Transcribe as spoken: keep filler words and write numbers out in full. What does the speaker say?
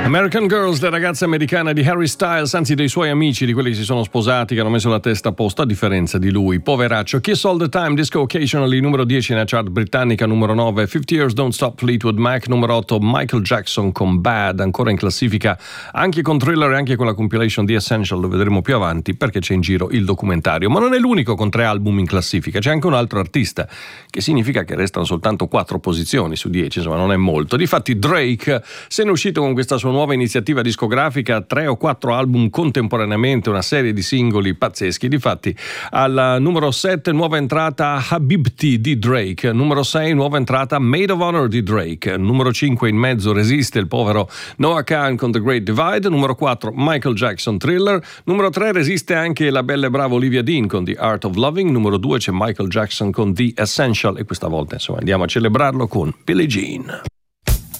American Girls, le ragazze americane di Harry Styles, anzi dei suoi amici, di quelli che si sono sposati, che hanno messo la testa a posto, a differenza di lui, poveraccio. Kiss All the Time, Disco Occasionally, numero dieci nella chart britannica, numero nove, fifty Years Don't Stop, Fleetwood Mac, numero otto, Michael Jackson con Bad, ancora in classifica anche con Thriller e anche con la compilation The Essential, lo vedremo più avanti perché c'è in giro il documentario. Ma non è l'unico con tre album in classifica, c'è anche un altro artista, che significa che restano soltanto quattro posizioni su dieci, insomma non è molto. Difatti Drake se ne è uscito con questa sua nuova iniziativa discografica, tre o quattro album contemporaneamente, una serie di singoli pazzeschi. Difatti al numero sette nuova entrata Habibti di Drake, numero sei nuova entrata Maid of Honor di Drake, numero cinque in mezzo resiste il povero Noah Kahan con The Great Divide, numero quattro Michael Jackson Thriller, numero tre resiste anche la bella e brava Olivia Dean con The Art of Loving, numero due c'è Michael Jackson con The Essential e questa volta insomma andiamo a celebrarlo con Billie Jean.